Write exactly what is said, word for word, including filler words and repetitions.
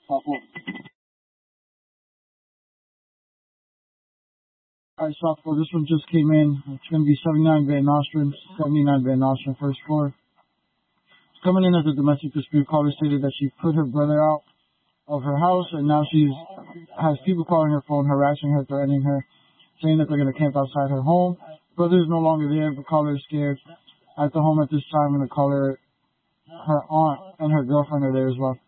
Alright, soft floor. This one just came in. It's going to be seventy-nine Van Nostrand, seventy-nine Van Nostrand, first floor. It's coming in as a domestic dispute. Caller stated that she put her brother out of her house, and now she's has people calling her phone, harassing her, threatening her, saying that they're going to camp outside her home. Brother is no longer there. The caller is scared at the home at this time, and the caller, her aunt, and her girlfriend are there as well.